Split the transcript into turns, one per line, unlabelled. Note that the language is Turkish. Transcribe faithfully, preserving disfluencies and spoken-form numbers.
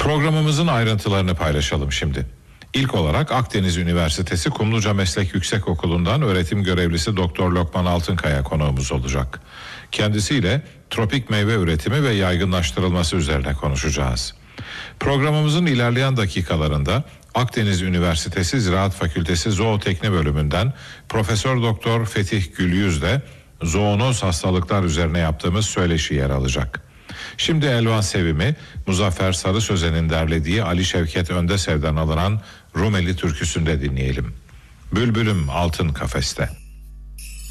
Programımızın ayrıntılarını paylaşalım şimdi. İlk olarak Akdeniz Üniversitesi Kumluca Meslek Yüksekokulu'ndan öğretim görevlisi Doktor Lokman Altınkaya konuğumuz olacak. Kendisiyle tropik meyve üretimi ve yaygınlaştırılması üzerine konuşacağız. Programımızın ilerleyen dakikalarında Akdeniz Üniversitesi Ziraat Fakültesi Zootekni bölümünden Profesör Doktor Fetih Gülyüz'le zoonoz hastalıklar üzerine yaptığımız söyleşi yer alacak. Şimdi Elvan Sevim'i Muzaffer Sarı Sözen'in derlediği Ali Şevket Öndesev'den alınan Rumeli türküsünde dinleyelim. Bülbülüm altın kafeste.